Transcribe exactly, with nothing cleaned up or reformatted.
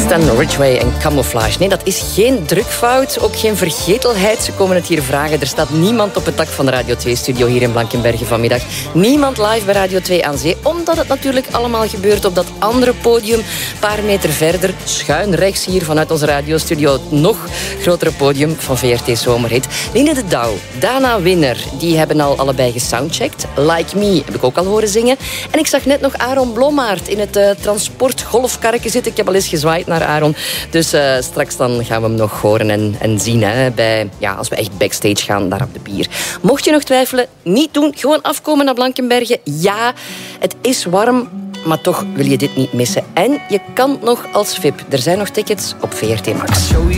Stan Ridgway en Camouflage. Nee, dat is geen drukfout, ook geen vergetelheid. Ze komen het hier vragen. Er staat niemand op het dak van de Radio twee-studio hier in Blankenberge vanmiddag. Niemand live bij Radio twee aan Zee, omdat het natuurlijk allemaal gebeurt op dat andere podium. Een paar meter verder, schuin rechts hier vanuit onze radiostudio, het nog grotere podium van V R T Zomerhit. Line de Douw, Dana Winner, die hebben al allebei gesoundcheckt. Like Me heb ik ook al horen zingen. En ik zag net nog Aaron Blommaert in het uh, transportgolfkarretje zitten. Ik heb al eens gezwaaid naar Aaron. Dus uh, straks dan gaan we hem nog horen en, en zien. Hè, bij, ja, als we echt backstage gaan, daar op de bier. Mocht je nog twijfelen, niet doen. Gewoon afkomen naar Blankenberge. Ja, het is warm, maar toch wil je dit niet missen. En je kan nog als V I P. Er zijn nog tickets op V R T Max.